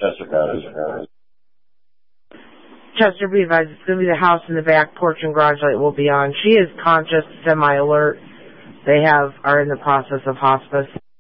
Chester, be advised, it's going to be the house in the back, porch and garage light will be on. She is conscious, semi-alert. They are in the process of hospice.